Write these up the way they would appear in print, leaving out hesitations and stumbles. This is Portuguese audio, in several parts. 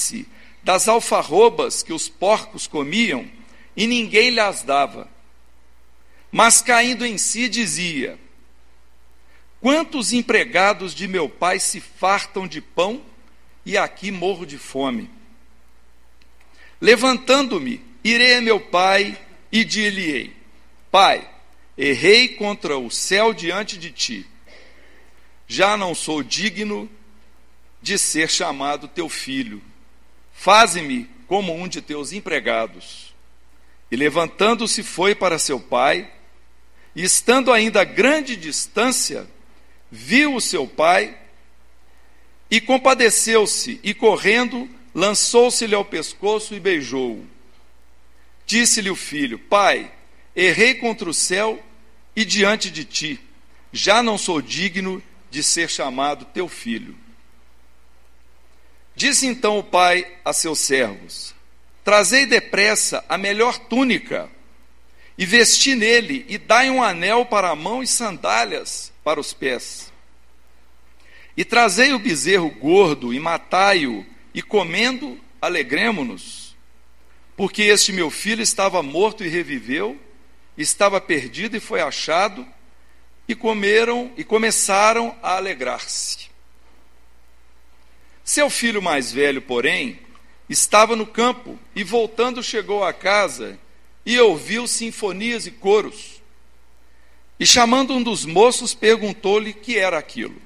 fartar-se das alfarrobas que os porcos comiam, e ninguém lhes dava. Mas caindo em si dizia: quantos empregados de meu pai se fartam de pão, e aqui morro de fome. Levantando-me, irei a meu pai e dir-lhe-ei: Pai, errei contra o céu diante de ti. Já não sou digno de ser chamado teu filho. Faze-me como um de teus empregados. E levantando-se foi para seu pai, e estando ainda a grande distância, viu o seu pai, e compadeceu-se, e correndo, lançou-se-lhe ao pescoço e beijou-o. Disse-lhe o filho: Pai, errei contra o céu e diante de ti, já não sou digno de ser chamado teu filho. Disse então o pai a seus servos: Trazei depressa a melhor túnica, e vesti nele, e dai um anel para a mão e sandálias para os pés. E trazei o bezerro gordo, e matai-o, e comendo, alegremo-nos. Porque este meu filho estava morto e reviveu, estava perdido e foi achado, e comeram e começaram a alegrar-se. Seu filho mais velho, porém, estava no campo, e voltando chegou à casa, e ouviu sinfonias e coros. E chamando um dos moços, perguntou-lhe que era aquilo.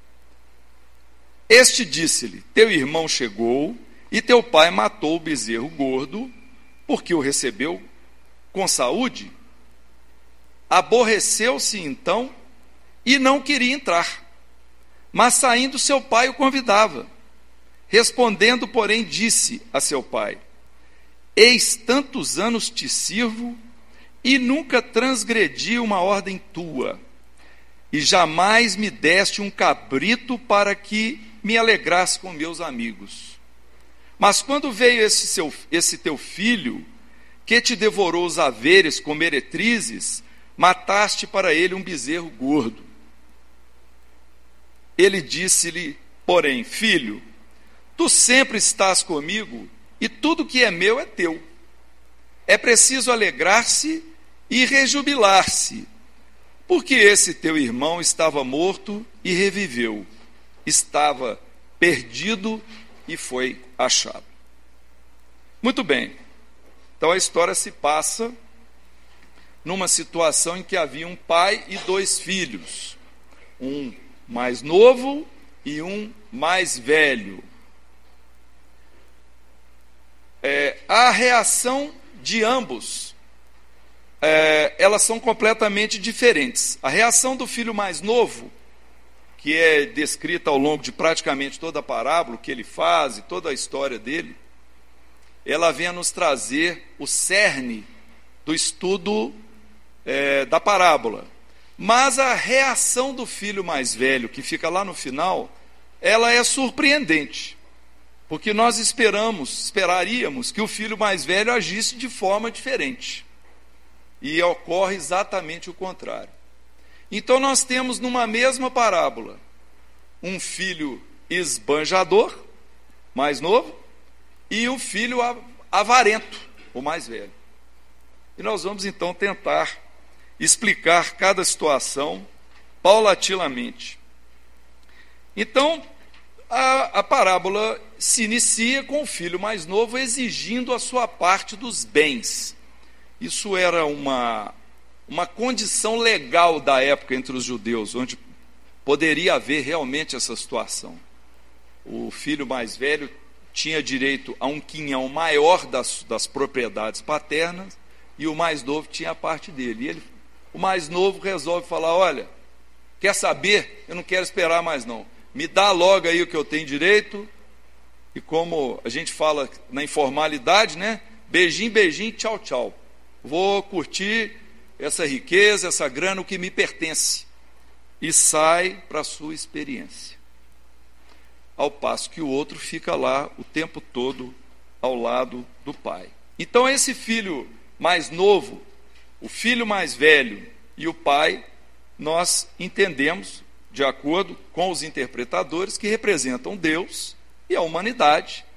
Este disse-lhe: Teu irmão chegou, e teu pai matou o bezerro gordo, porque o recebeu com saúde. Aborreceu-se então, e não queria entrar. Mas saindo seu pai o convidava. Respondendo, porém, disse a seu pai: Eis tantos anos te sirvo, e nunca transgredi uma ordem tua, e jamais me deste um cabrito para que me alegrasse com meus amigos. Mas quando veio esse teu filho, que te devorou os haveres com meretrizes, mataste para ele um bezerro gordo. Ele disse-lhe, porém: Filho, tu sempre estás comigo, e tudo que é meu é teu. É preciso alegrar-se e rejubilar-se, porque esse teu irmão estava morto e reviveu, estava perdido e foi achado. Muito bem, então a história se passa numa situação em que havia um pai e dois filhos, um mais novo e um mais velho. A reação de ambos, elas são completamente diferentes. A reação do filho mais novo, que é descrita ao longo de praticamente toda a parábola, o que ele faz e toda a história dele, ela vem a nos trazer o cerne do estudo da parábola. Mas a reação do filho mais velho, que fica lá no final, ela é surpreendente. Porque nós esperaríamos que o filho mais velho agisse de forma diferente. E ocorre exatamente o contrário. Então nós temos numa mesma parábola um filho esbanjador, mais novo, e um filho avarento, o mais velho. E nós vamos então tentar explicar cada situação paulatinamente. Então, a parábola se inicia com o filho mais novo exigindo a sua parte dos bens. Isso era uma condição legal da época entre os judeus, onde poderia haver realmente essa situação. O filho mais velho tinha direito a um quinhão maior das propriedades paternas, e o mais novo tinha a parte dele. E o mais novo resolve falar: olha, quer saber? Eu não quero esperar mais não. Me dá logo aí o que eu tenho direito. E como a gente fala na informalidade, né? Beijinho, beijinho, tchau, tchau. Vou curtir essa riqueza, essa grana, o que me pertence. E sai para a sua experiência. Ao passo que o outro fica lá o tempo todo ao lado do pai. Então esse filho mais novo, o filho mais velho e o pai, nós entendemos, de acordo com os interpretadores, que representam Deus e a humanidade,